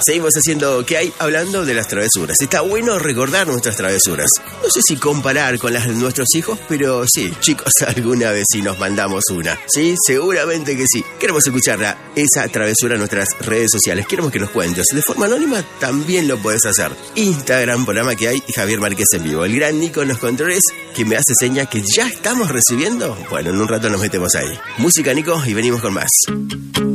Seguimos haciendo ¿Qué hay? Hablando de las travesuras. Está bueno recordar nuestras travesuras. No sé si comparar con las de nuestros hijos, pero sí, chicos, alguna vez sí nos mandamos una. Sí, seguramente que sí. Queremos escucharla, esa travesura en nuestras redes sociales. Queremos que nos cuentes. De forma anónima también lo podés hacer. Instagram, programa Que hay, y Javier Márquez en vivo. El gran Nico en los controles, que me hace seña que ya estamos recibiendo. Bueno, en un rato nos metemos ahí. Música, Nico, y venimos con más.